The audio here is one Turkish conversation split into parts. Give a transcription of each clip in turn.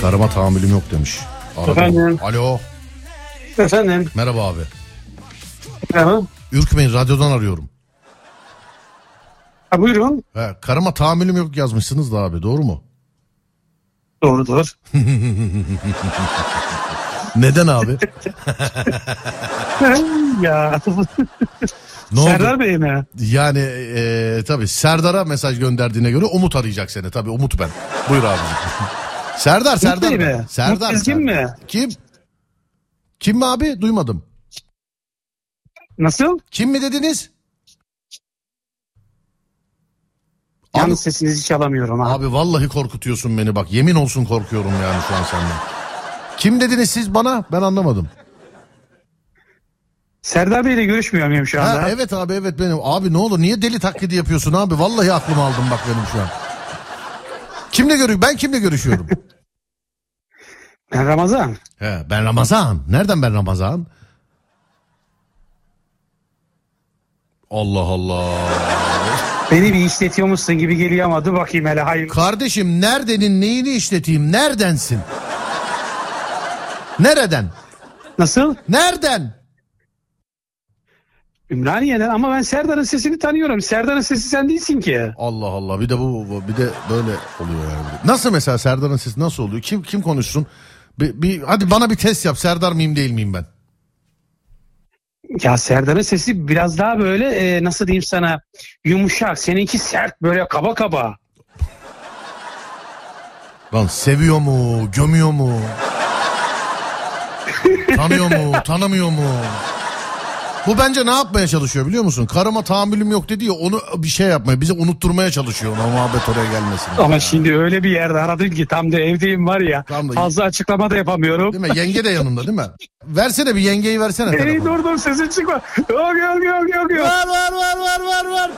Karıma tahammülüm yok demiş. Aradım. Efendim. Alo. Efendim. Merhaba abi. Merhaba. Ürkmeyin, radyodan arıyorum. Ha, buyurun. He, karıma tahammülüm yok yazmışsınız da abi, doğru mu? Doğrudur. Neden abi? Ya. Ne oldu? Serdar Bey mi? Yani tabii Serdar'a mesaj gönderdiğine göre Umut arayacak seni. Tabii Umut ben. Buyur abicim. Serdar Bey ben. mi? Serdar. Umut Ezgin mi? Kim? Kim mi abi? Duymadım. Nasıl? Kim mi dediniz? Yalnız sesinizi hiç alamıyorum ha. Abi vallahi korkutuyorsun beni bak. Yemin olsun korkuyorum yani şu an senden. Kim dediniz siz bana? Ben anlamadım. Serdar Bey'le görüşmüyor muyum şu anda? Evet abi, evet benim. Abi ne olur niye deli taklidi yapıyorsun abi? Vallahi aklımı aldım bak benim şu an. Ben kimle görüşüyorum? Ben Ramazan. Ben Ramazan. Nereden ben Ramazan? Allah Allah. Beni bir işletiyormuşsun gibi geliyor ama dur bakayım hele, hayır. Kardeşim neredenin neyini işleteyim? Neredensin? Nereden? Nasıl? Nereden? Ümraniye'den, ama ben Serdar'ın sesini tanıyorum. Serdar'ın sesi sen değilsin ki. Allah Allah, bir de bir de böyle oluyor yani. Nasıl mesela Serdar'ın sesi nasıl oluyor? Kim konuşsun? Hadi bana bir test yap. Serdar mıyım değil miyim ben? Ya Serdar'ın sesi biraz daha böyle nasıl diyeyim sana, yumuşak. Seninki sert, böyle kaba kaba. Lan seviyor mu? Gömüyor mu? Tanıyor mu? Tanımıyor mu? Bu bence ne yapmaya çalışıyor biliyor musun? Karıma tahammülüm yok dedi ya, onu bir şey yapmaya, bize unutturmaya çalışıyor. O muhabbet oraya gelmesin. Ama şimdi öyle bir yerde aradın ki, tam da evdeyim var ya. Fazla açıklama da yapamıyorum. Değil mi? Yenge de yanında değil mi? Versene bir yengeyi versene telefonu. Dur sesin çıkma. Yok. Var.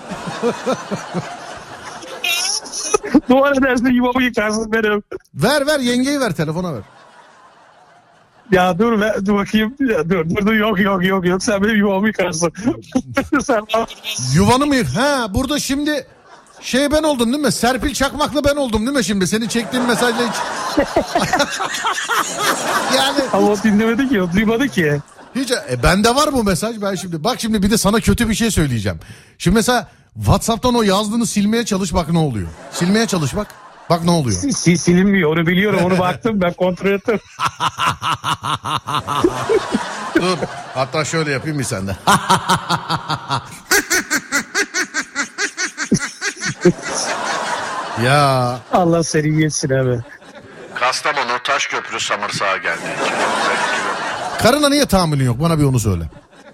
Dua edersin, yuvamı yıkarsın benim. Ver yengeyi ver, telefona ver. Ya dur bakayım. Ya dur yok. Sen benim yuvamı yıkarsın. Sen yuvanı mı yık? Burada şimdi ben oldum değil mi? Serpil Çakmak'la ben oldum değil mi şimdi? Senin çektiğin mesajla hiç... yani... Ama o dinlemedi ki, o duymadı ki. Hiç, bende var bu mesaj. Ben şimdi bir de sana kötü bir şey söyleyeceğim. Şimdi mesela WhatsApp'tan o yazdığını silmeye çalış, bak ne oluyor. Silmeye çalış bak. Bak ne oluyor. Silinmiyor, onu biliyorum, onu baktım, ben kontrol ettim. Dur, hatta şöyle yapayım bir sende. Ya. Allah seni yesin abi. Kastamonu Taşköprü Samırsağa geldi. Karına niye tahammülün yok? Bana bir onu söyle.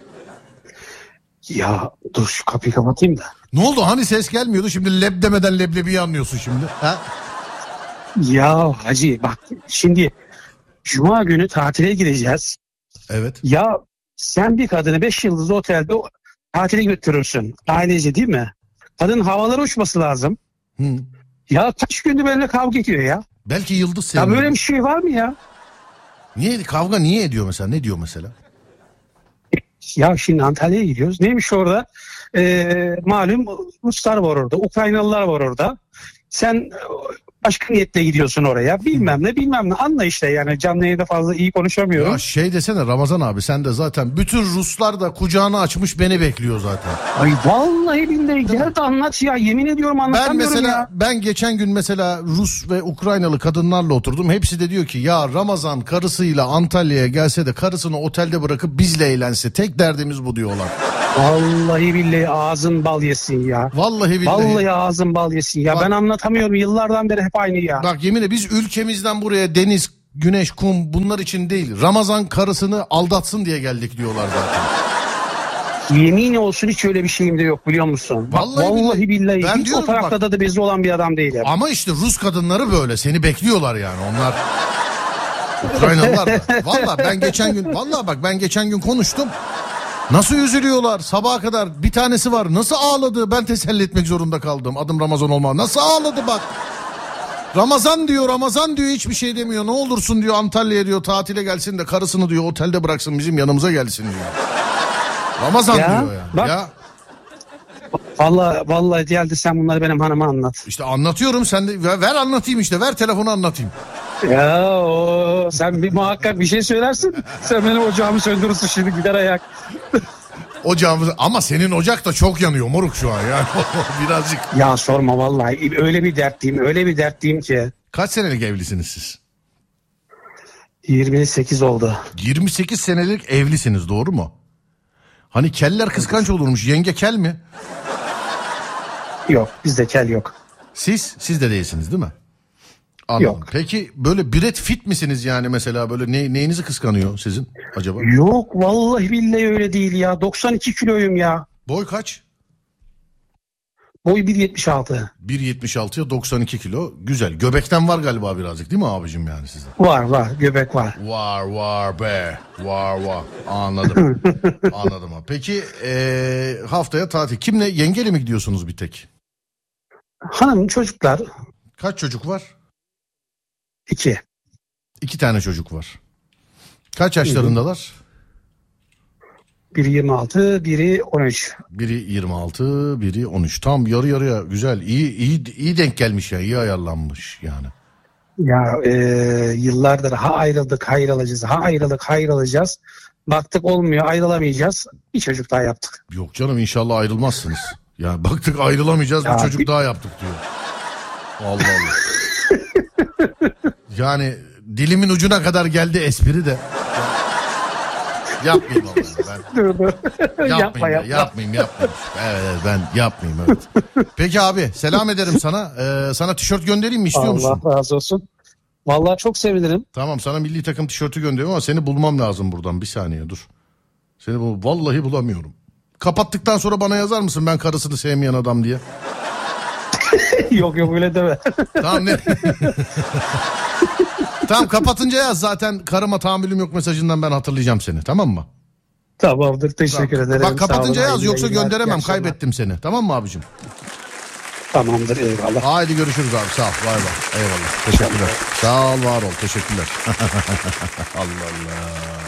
Ya dur şu kapıyı kapatayım da. Ne oldu? Hani ses gelmiyordu, şimdi leb demeden leblebiyi anlıyorsun şimdi. Ha? Ya hacı bak, şimdi Cuma günü tatile gideceğiz. Evet. Ya sen bir kadını 5 yıldızlı otelde tatile götürürsün. Ailece değil mi? Kadın havalara uçması lazım. Hı. Ya kaç gündür benimle kavga ediyor ya. Belki yıldız sevmiyor. Ya böyle bir şey var mı ya? Kavga niye ediyor mesela? Ne diyor mesela? Ya şimdi Antalya'ya gidiyoruz. Neymiş orada? Malum Ruslar var orada. Ukraynalılar var orada. Sen başka niyetle gidiyorsun oraya. Bilmem ne. Anla işte yani, canlı yayında fazla iyi konuşamıyorum. Ya desene Ramazan abi, sen de zaten bütün Ruslar da kucağını açmış beni bekliyor zaten. Ay vallahi billahi gel de anlat ya. Yemin ediyorum anlatamıyorum ya. Ben geçen gün mesela Rus ve Ukraynalı kadınlarla oturdum. Hepsi de diyor ki ya Ramazan karısıyla Antalya'ya gelse de karısını otelde bırakıp bizle eğlense. Tek derdimiz bu diyorlar. Vallahi billahi ağzın bal yesin ya. Vallahi ağzın bal yesin ya. Bak, ben anlatamıyorum, yıllardan beri hep aynı ya. Bak yeminle biz ülkemizden buraya deniz, güneş, kum bunlar için değil, Ramazan karısını aldatsın diye geldik diyorlar zaten. Yemin olsun hiç öyle bir şeyim de yok, biliyor musun? Vallahi billahi ben hiç o tarakta da bezi olan bir adam değilim. Ama işte Rus kadınları böyle seni bekliyorlar yani, onlar Ukraynalılar da. Vallahi ben geçen gün konuştum. Nasıl üzülüyorlar sabaha kadar. Bir tanesi var, nasıl ağladı, ben teselli etmek zorunda kaldım. Adım Ramazan olma. Nasıl ağladı bak. Ramazan diyor, hiçbir şey demiyor. Ne olursun diyor, Antalya'ya diyor tatile gelsin de karısını diyor otelde bıraksın, bizim yanımıza gelsin diyor. Ramazan diyor ya. Bak, ya. Vallahi geldi, sen bunları benim hanıma anlat. İşte anlatıyorum, sen de ver anlatayım işte, ver telefonu anlatayım. Sen bir muhakkak bir şey söylersin. Sen benim ocağımı söndürürsün şimdi gider ayak. Ocağımız ama senin ocak da çok yanıyor moruk şu an yani birazcık. Ya sorma vallahi öyle bir dertliyim ki. Kaç senelik evlisiniz siz? 28 oldu. 28 senelik evlisiniz, doğru mu? Hani keller kıskanç olurmuş. Yenge kel mi? Yok, bizde kel yok. Siz de değilsiniz değil mi? Anladım. Yok. Peki böyle Brad Pitt misiniz yani mesela, böyle neyinizi kıskanıyor sizin acaba? Yok vallahi billahi öyle değil ya. 92 kiloyum ya. Boy kaç? Boy 1.76. 1.76'ya 92 kilo. Güzel. Göbekten var galiba birazcık değil mi abicim yani sizde? Var göbek var. Var be. Var. Anladım. Anladım abi. Peki haftaya tatil. Kimle? Yengeyle mi gidiyorsunuz bir tek? Hanım, çocuklar. Kaç çocuk var? 2. 2 tane çocuk var. Kaç yaşlarındalar? Biri 26, biri 13. Biri 26, biri 13. Tam yarı yarıya, güzel. İyi denk gelmiş ya. İyi ayarlanmış yani. Ya yıllardır ha ayrıldık hayır alacağız. Baktık olmuyor, ayrılamayacağız. Bir çocuk daha yaptık. Yok canım, inşallah ayrılmazsınız. Ya baktık ayrılamayacağız, bir çocuk daha yaptık diyor. Allah Allah. Yani dilimin ucuna kadar geldi espri de. Yapmayayım ama ben. Dur. Yapmayayım. Evet, ben yapmayayım, evet. Peki abi, selam ederim sana. Sana tişört göndereyim mi, istiyor musun? Allah razı olsun. Vallahi çok sevinirim. Tamam, sana milli takım tişörtü gönderiyorum ama seni bulmam lazım buradan. Bir saniye dur. Vallahi bulamıyorum. Kapattıktan sonra bana yazar mısın, ben karısını sevmeyen adam diye? Yok öyle deme. Tamam ne? Tamam, kapatınca yaz, zaten karıma tahammülüm yok mesajından ben hatırlayacağım seni, tamam mı? Tamamdır, teşekkür ederim. Bak kapatınca olun, yaz, yoksa yayınlar, gönderemem, iyi akşamlar. kaybettim seni, tamam mı abicim? Tamamdır, eyvallah. Haydi görüşürüz abi, sağ ol, bay bay, eyvallah, teşekkürler. Sağ ol, var ol, teşekkürler. Allah Allah.